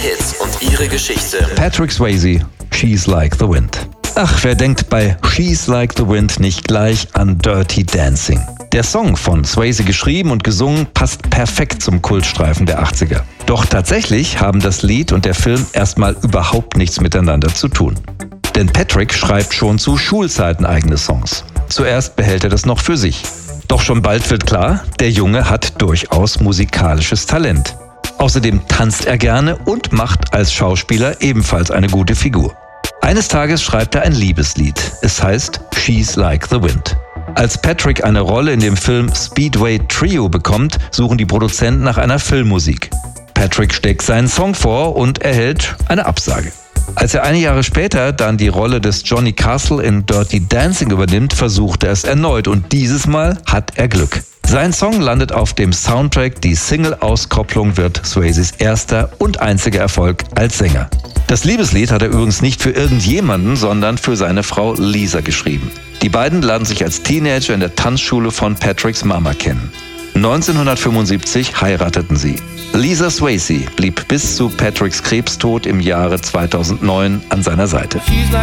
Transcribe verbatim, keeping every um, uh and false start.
Hits und ihre Geschichte. Patrick Swayze, She's Like the Wind. Ach, wer denkt bei She's Like the Wind nicht gleich an Dirty Dancing? Der Song, von Swayze geschrieben und gesungen, passt perfekt zum Kultstreifen der achtziger. Doch tatsächlich haben das Lied und der Film erstmal überhaupt nichts miteinander zu tun. Denn Patrick schreibt schon zu Schulzeiten eigene Songs. Zuerst behält er das noch für sich. Doch schon bald wird klar, der Junge hat durchaus musikalisches Talent. Außerdem tanzt er gerne und macht als Schauspieler ebenfalls eine gute Figur. Eines Tages schreibt er ein Liebeslied. Es heißt She's Like the Wind. Als Patrick eine Rolle in dem Film Speedway Trio bekommt, suchen die Produzenten nach einer Filmmusik. Patrick steckt seinen Song vor und erhält eine Absage. Als er einige Jahre später dann die Rolle des Johnny Castle in Dirty Dancing übernimmt, versucht er es erneut und dieses Mal hat er Glück. Sein Song landet auf dem Soundtrack, die Single-Auskopplung wird Swayzes erster und einziger Erfolg als Sänger. Das Liebeslied hat er übrigens nicht für irgendjemanden, sondern für seine Frau Lisa geschrieben. Die beiden lernen sich als Teenager in der Tanzschule von Patricks Mama kennen. neunzehnhundertfünfundsiebzig heirateten sie. Lisa Swayze blieb bis zu Patricks Krebstod im Jahre zweitausendneun an seiner Seite. She's like